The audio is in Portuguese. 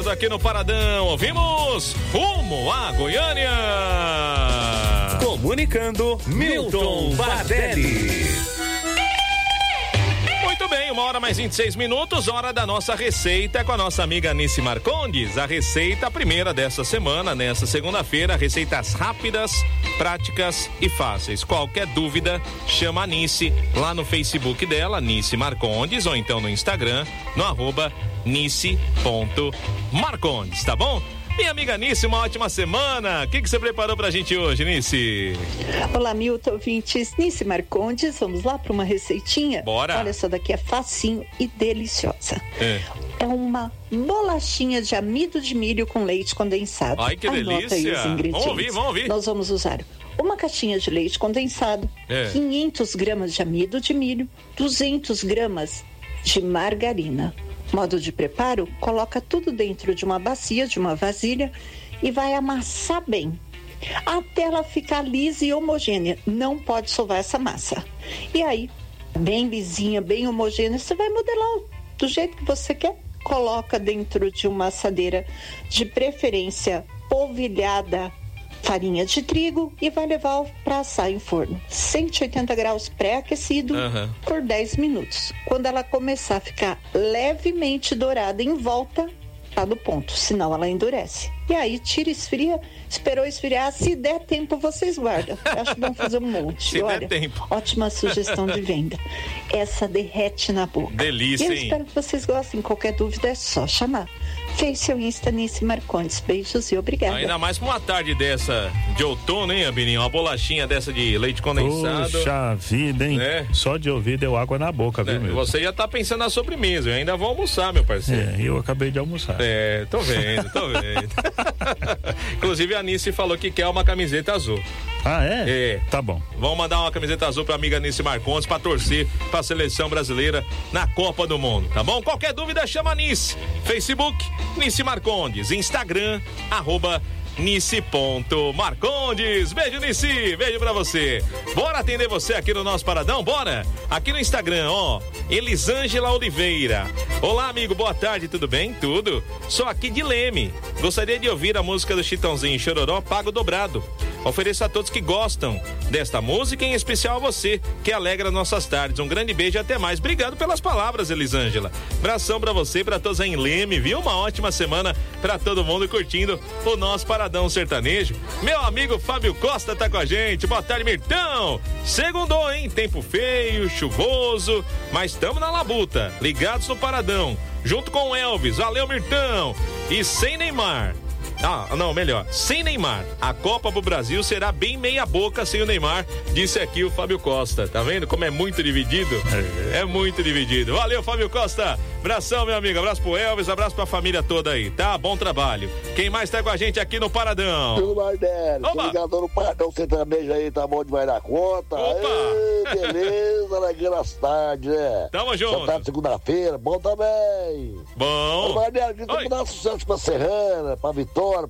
acordo aqui no Paradão. Ouvimos Rumo a Goiânia. Comunicando, Milton Bardelli. Muito bem, 1h mais 26, hora da nossa receita com a nossa amiga Anice Marcondes. A receita primeira dessa semana, nessa segunda-feira, receitas rápidas, práticas e fáceis. Qualquer dúvida, chama a Anice lá no Facebook dela, Anice Marcondes, ou então no Instagram, no @nice.marcondes, tá bom? Minha amiga Nice, uma ótima semana. O que você preparou pra gente hoje, Nice? Olá, Milton, ouvintes. Nice Marcondes, vamos lá para uma receitinha? Bora. Olha, essa daqui é facinho e deliciosa. É uma bolachinha de amido de milho com leite condensado. Ai, que Anota delícia. Aí os ingredientes. Vamos ouvir. Nós vamos usar uma caixinha de leite condensado, 500 gramas de amido de milho, 200 gramas de margarina. Modo de preparo: coloca tudo dentro de uma bacia, de uma vasilha, e vai amassar bem, até ela ficar lisa e homogênea. Não pode sovar essa massa. E aí, bem lisinha, bem homogênea, você vai modelar do jeito que você quer. Coloca dentro de uma assadeira, de preferência polvilhada, farinha de trigo, e vai levar para assar em forno 180 graus pré-aquecido por 10 minutos. Quando ela começar a ficar levemente dourada em volta, tá no ponto, senão ela endurece. E aí tira, esfria, esperou esfriar, se der tempo vocês guardam. Eu acho que vão fazer um monte. Se Olha, der tempo. Ótima sugestão de venda. Essa derrete na boca. Delícia, e eu hein? espero que vocês gostem. Qualquer dúvida é só chamar. Fez seu Insta, Nice Marcondes. Beijos e obrigada. Ainda mais pra uma tarde dessa de outono, hein, Abininho? Uma bolachinha dessa de leite condensado. Puxa vida, hein? Só de ouvir deu água na boca, viu, meu? Você já tá pensando na sobremesa. Eu ainda vou almoçar, meu parceiro. Eu acabei de almoçar. Tô vendo. Inclusive a Anice falou que quer uma camiseta azul. Ah, é? Tá bom. Vamos mandar uma camiseta azul pra amiga Anice Marcondes pra torcer pra seleção brasileira na Copa do Mundo, tá bom? Qualquer dúvida, chama a Anice. Facebook, Nice Marcondes. Instagram, @nice.marcondes. Beijo, Nice. Beijo pra você. Bora atender você aqui no nosso Paradão? Bora? Aqui no Instagram, Elisângela Oliveira. Olá, amigo. Boa tarde. Tudo bem? Tudo. Sou aqui de Leme. Gostaria de ouvir a música do Chitãozinho e Chororó, Pago Dobrado. Ofereço a todos que gostam desta música, em especial a você, que alegra nossas tardes. Um grande beijo e até mais. Obrigado pelas palavras, Elisângela. Abração pra você e pra todos aí em Leme, viu? Uma ótima semana pra todo mundo curtindo o nosso Paradão Sertanejo. Meu amigo Fábio Costa tá com a gente. Boa tarde, Mirtão. Segundou, hein? Tempo feio, chuvoso, mas estamos na labuta, ligados no Paradão, junto com o Elvis. Valeu, Mirtão. E sem Neymar. Sem Neymar. A Copa pro Brasil será bem meia boca sem o Neymar, disse aqui o Fábio Costa. Tá vendo como é muito dividido? É muito dividido. Valeu, Fábio Costa. Abração, meu amigo. Abraço pro Elvis, abraço pra família toda aí, tá? Bom trabalho. Quem mais tá com a gente aqui no Paradão? Tudo Bardelli. Ligador no Paradão Sertanejo aí, tá bom demais da conta. Ei, beleza, largando as tardes, né? Tamo junto. Só tarde segunda-feira, bom também. Bom. Bardelli, vamos dar sucesso pra Serrana, pra Vitória,